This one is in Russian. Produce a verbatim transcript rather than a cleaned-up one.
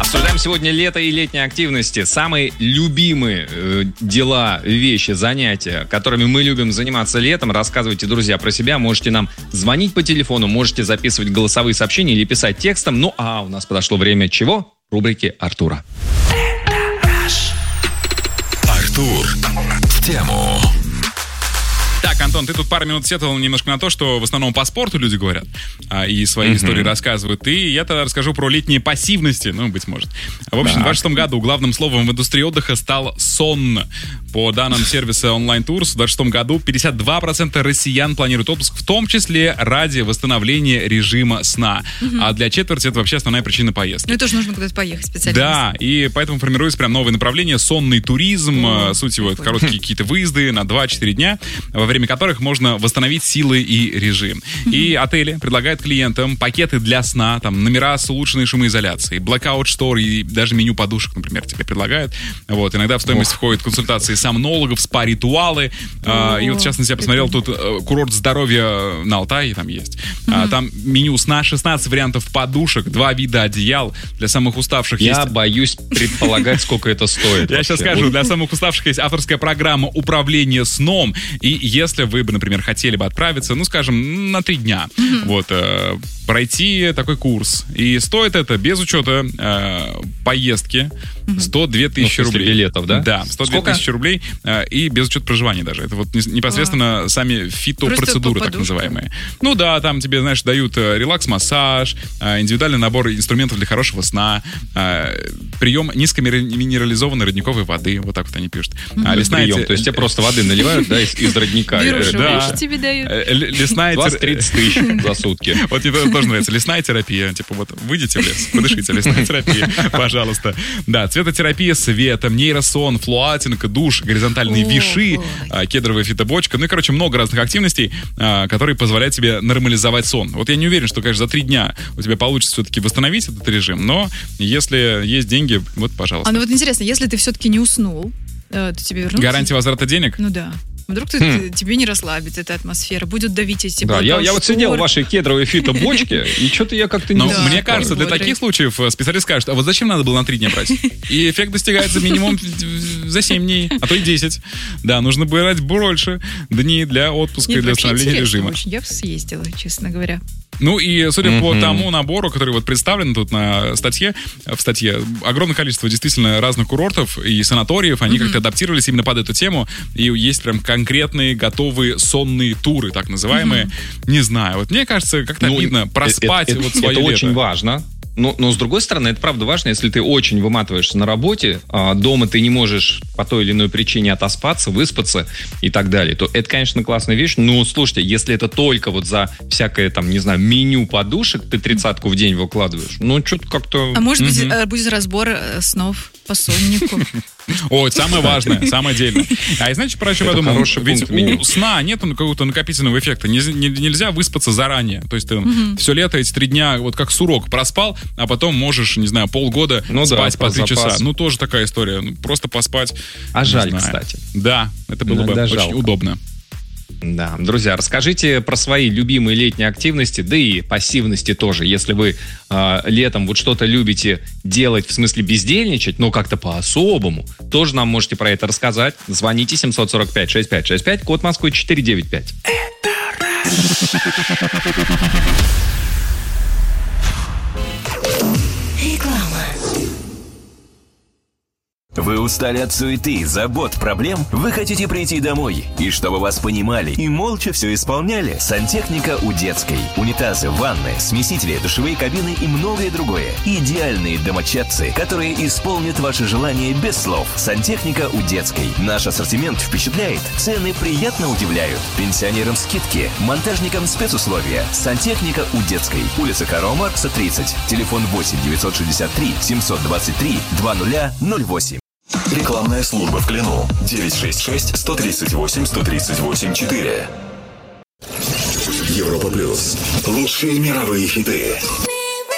Обсуждаем сегодня лето и летние активности. Самые любимые э, дела, вещи, занятия, которыми мы любим заниматься летом. Рассказывайте, друзья, про себя. Можете нам звонить по телефону, можете записывать голосовые сообщения или писать текстом. Ну, а у нас подошло время чего? Рубрики Артура. Артур в тему. Так, Антон, ты тут пару минут сетовал немножко на то, что в основном по спорту люди говорят а, и свои mm-hmm. истории рассказывают. И я тогда расскажу про летние пассивности, ну, быть может. В общем, в двадцать шестом году главным словом в индустрии отдыха стал сон. По данным сервиса Online Tours, в двадцать шестом году пятьдесят два процента россиян планируют отпуск, в том числе ради восстановления режима сна. Mm-hmm. А для четверти это вообще основная причина поездки. Ну и тоже нужно куда-то поехать специально. Да, и поэтому формируется прям новое направление — сонный туризм. Mm-hmm. Суть его — это короткие какие-то выезды на два-четыре дня, во время которых можно восстановить силы и режим. Mm-hmm. И отели предлагают клиентам пакеты для сна, там, номера с улучшенной шумоизоляцией, blackout store и даже меню подушек, например, тебе предлагают. Вот. Иногда в стоимость oh. входят консультации сомнологов, спа-ритуалы. Oh. А, и вот, в частности, я посмотрел тут а, курорт здоровья на Алтае, там есть. Mm-hmm. А, там меню сна, шестнадцать вариантов подушек, два вида одеял. Для самых уставших я есть... боюсь предполагать, сколько это стоит. Я сейчас скажу. Для самых уставших есть авторская программа управления сном. И если вы бы, например, хотели бы отправиться, ну, скажем, на три дня, mm-hmm. вот, э, пройти такой курс. И стоит это без учета э, поездки сто две тысячи ну, рублей. Билетов, да? Да, сто две тысячи рублей э, и без учета проживания даже. Это вот непосредственно а. сами фитопроцедуры, так называемые. Ну да, там тебе, знаешь, дают релакс-массаж, э, индивидуальный набор инструментов для хорошего сна, э, прием низкоминерализованной родниковой воды, вот так вот они пишут. Mm-hmm. А, лесная прием, те... то есть тебе просто воды наливают, да, из, из родника. Да. Тебе дают. Лесная двадцать-тридцать тысяч за сутки. Вот тебе тоже нравится. Лесная терапия. Типа вот выйдите в лес, подышите. Лесная терапия, пожалуйста. Да, цветотерапия светом, нейросон, флуатинг, душ, горизонтальные О, виши, ой. кедровая фитобочка. Ну и, короче, много разных активностей, которые позволяют тебе нормализовать сон. Вот я не уверен, что, конечно, за три дня у тебя получится все-таки восстановить этот режим, но если есть деньги, вот, пожалуйста. А ну вот интересно, если ты все-таки не уснул, то тебе вернутся? Гарантия возврата денег? Ну да. Вдруг ты, хм. тебе не расслабится эта атмосфера, будет давить эти Да, я, я вот сидел в вашей кедровой фитобочке, и что-то я как-то не... Но да, мне кажется, для таких случаев специалист скажет, а вот зачем надо было на три дня брать? И эффект достигается минимум за семь дней, а то и десять. Да, нужно брать больше дней для отпуска и для восстановления режима. Очень. Я бы съездила, честно говоря. Ну и судя mm-hmm. по тому набору, который вот представлен тут на статье, в статье, огромное количество действительно разных курортов и санаториев, они mm-hmm. как-то адаптировались именно под эту тему, и есть прям конкретные готовые сонные туры, так называемые. Mm-hmm. Не знаю, вот мне кажется, как-то ну, обидно проспать это, вот это, свое это лето. Очень важно. Но, но, с другой стороны, это правда важно, если ты очень выматываешься на работе, а дома ты не можешь по той или иной причине отоспаться, выспаться и так далее, то это, конечно, классная вещь. Но, слушайте, если это только вот за всякое, там, не знаю, меню подушек ты тридцатку в день выкладываешь, ну, что-то как-то... А может быть, угу. будет разбор снов по соннику? О, это самое важное, самое отдельное. А и знаете, про что я подумал? Ведь у сна нет какого-то накопительного эффекта. Нельзя выспаться заранее. То есть ты все лето, эти три дня, вот как сурок проспал, а потом можешь, не знаю, полгода ну спать да, по три часа. Ну, тоже такая история. Просто поспать. А жаль, знаю. Кстати. Да, это было Иногда бы жалко. Очень удобно. Да, друзья, расскажите про свои любимые летние активности, да и пассивности тоже. Если вы э, летом вот что-то любите делать, в смысле бездельничать, но как-то по-особому, тоже нам можете про это рассказать. Звоните семь сорок пять шестьдесят пять шестьдесят пять, код Москвы четыре девять пять. Реклама. Вы устали от суеты, забот, проблем? Вы хотите прийти домой, и чтобы вас понимали, и молча все исполняли? Сантехника у детской. Унитазы, ванны, смесители, душевые кабины и многое другое. Идеальные домочадцы, которые исполнят ваши желания без слов. Сантехника у детской. Наш ассортимент впечатляет, цены приятно удивляют. Пенсионерам скидки, монтажникам спецусловия. Сантехника у детской. Улица Карла Маркса, тридцать. Телефон восемь девятьсот шестьдесят три семьсот двадцать три двадцать ноль восемь. Рекламная служба в Клину. девять шесть шесть сто тридцать восемь сто тридцать восемь четыре. Европа плюс. Лучшие мировые хиты.